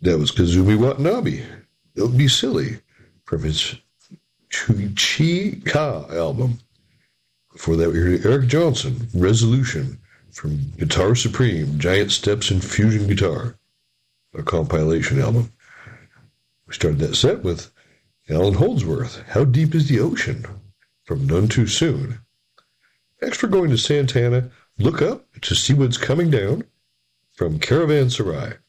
That was Kazumi Watanabe. Don't Be Silly from his Chi album. Before that, we heard Eric Johnson, Resolution from Guitar Supreme, Giant Steps in Fusion Guitar, a compilation album. We started that set with Alan Holdsworth, How Deep is the Ocean from None Too Soon. Next, we're going to Santana, Look Up to See What's Coming Down from Caravanserai.